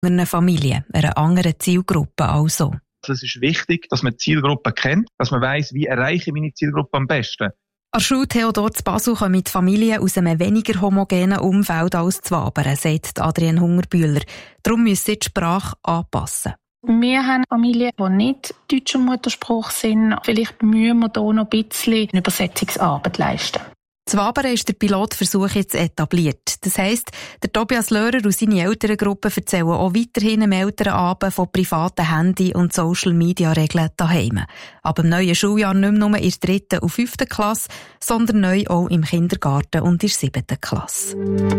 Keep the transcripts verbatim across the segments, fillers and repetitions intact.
einer Familie, einer anderen Zielgruppe also. Es ist wichtig, dass man die Zielgruppe kennt, dass man weiss, wie erreiche ich meine Zielgruppe am besten. An der Schule Theodor zu Basel kommen die Familien aus einem weniger homogenen Umfeld als zu Wabern, sagt Adrienne Hungerbühler. Darum müssen sie die Sprache anpassen. Wir haben Familien, die nicht deutscher Mutterspruch sind. Vielleicht müssen wir hier noch ein bisschen Übersetzungsarbeit leisten. Zu Wabern ist der Pilotversuch jetzt etabliert. Das heisst, der Tobias Löhrer und seine Elterngruppe erzählen auch weiterhin am Elternabend von privaten Handy- und Social-Media-Regeln daheim. Ab dem neuen Schuljahr nicht mehr nur in der dritten und fünften Klasse, sondern neu auch im Kindergarten und in der siebten Klasse.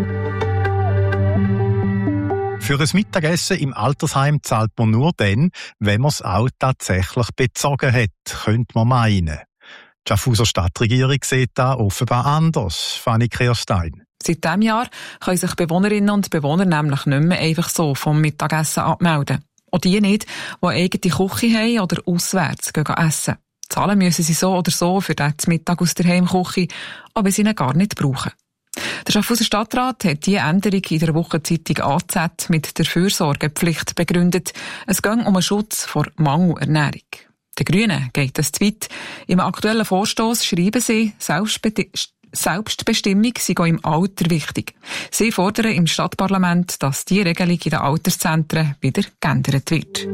Für ein Mittagessen im Altersheim zahlt man nur dann, wenn man es auch tatsächlich bezogen hat, könnte man meinen. Die Schaffhauser Stadtregierung sieht da offenbar anders. Fanny Kirstein. Seit diesem Jahr können sich Bewohnerinnen und Bewohner nämlich nicht mehr einfach so vom Mittagessen abmelden. Auch die nicht, die eine eigene Küche haben oder auswärts gehen essen. Zahlen müssen sie so oder so für den Mittag aus der Heimküche, aber sie ihn gar nicht brauchen. Der Schaffhauser Stadtrat hat diese Änderung in der Wochenzeitung A Z mit der Fürsorgepflicht begründet. Es ging um einen Schutz vor Mangelernährung. Den Grünen geht es zu weit. Im aktuellen Vorstoss schreiben sie, Selbstbestimmung sei auch im Alter wichtig. Sie fordern im Stadtparlament, dass die Regelung in den Alterszentren wieder geändert wird.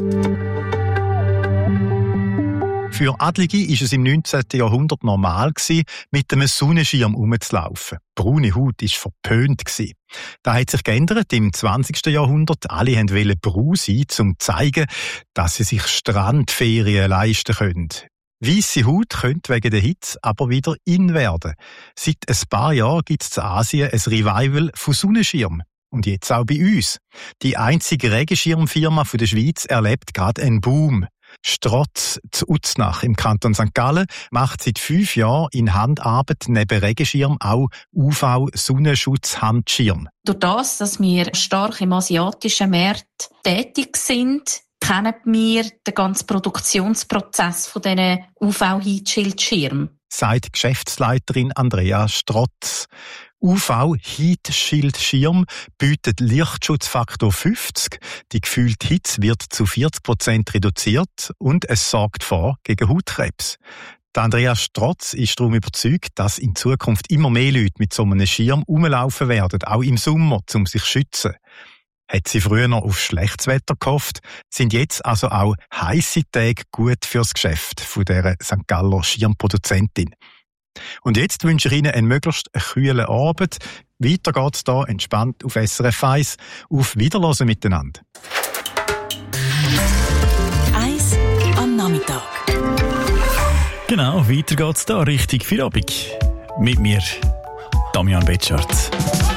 Für Adlige war es im neunzehnten Jahrhundert normal, mit einem Sonnenschirm herumzulaufen. Braune Haut war verpönt. Das hat sich geändert im zwanzigsten Jahrhundert. Alle wollten braun sein, um zu zeigen, dass sie sich Strandferien leisten können. Weisse Haut könnte wegen der Hitze aber wieder in werden. Seit ein paar Jahren gibt es in Asien ein Revival von Sonnenschirmen. Und jetzt auch bei uns. Die einzige Regenschirmfirma der Schweiz erlebt gerade einen Boom. Strotz zu Uznach im Kanton Sankt Gallen macht seit fünf Jahren in Handarbeit neben Regenschirm auch U V-Sonnenschutzhandschirm. Durch das, dass wir stark im asiatischen Markt tätig sind, kennen wir den ganzen Produktionsprozess von diesen U V-Heatschildschirmen, sagt Geschäftsleiterin Andrea Strotz. U V-Heatschildschirm bietet Lichtschutzfaktor fünfzig, die gefühlte Hitze wird zu vierzig Prozent reduziert und es sorgt vor gegen Hautkrebs. Die Andrea Strotz ist darum überzeugt, dass in Zukunft immer mehr Leute mit so einem Schirm rumlaufen werden, auch im Sommer, um sich zu schützen. Hat sie früher noch auf schlechtes Wetter gehofft, sind jetzt also auch heisse Tage gut fürs Geschäft von dieser Sankt Galler Schirmproduzentin. Und jetzt wünsche ich Ihnen einen möglichst kühlen Abend. Weiter geht's hier entspannt auf S R F eins. Auf Wiederhören miteinander. eins am Nachmittag. Genau, weiter geht's hier Richtung Feierabend. Mit mir, Damian Betschart.